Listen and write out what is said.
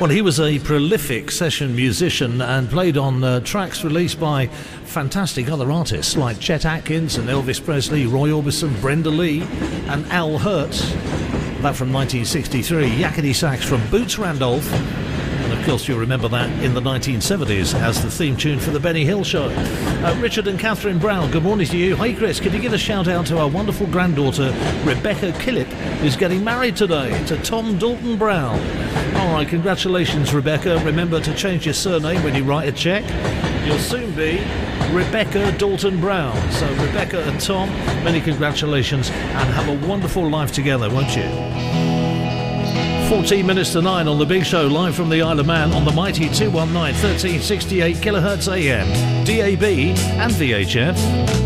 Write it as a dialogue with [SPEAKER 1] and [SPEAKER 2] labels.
[SPEAKER 1] Well, he was a prolific session musician and played on tracks released by fantastic other artists like Chet Atkins and Elvis Presley, Roy Orbison, Brenda Lee and Al Hertz. That from 1963. Yakety Sax from Boots Randolph. And of course you'll remember that in the 1970s as the theme tune for the Benny Hill Show. Richard and Catherine Brown, good morning to you. Hey Chris, could you give a shout out to our wonderful granddaughter Rebecca Killip, who's getting married today to Tom Dalton Brown. Alright, congratulations Rebecca. Remember to change your surname when you write a cheque. You'll soon be Rebecca Dalton Brown. So Rebecca and Tom, many congratulations and have a wonderful life together, won't you? 14 minutes to 9 on The Big Show, live from the Isle of Man on the mighty 219 1368 kHz AM, DAB and VHF.